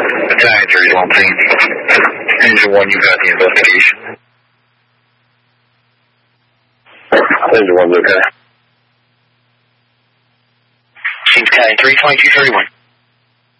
Battalion 31, please. Engine 1, you got the investigation. Engine 1's okay. Team Battalion 3, 2231.